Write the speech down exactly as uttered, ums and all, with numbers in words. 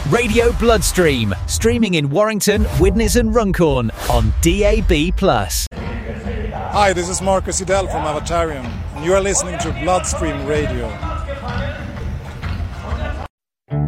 Radio Bloodstream, streaming in Warrington, Widnes and Runcorn on D A B plus. Hi, this is Marcus Idell from Avatarium, and you are listening to Bloodstream Radio.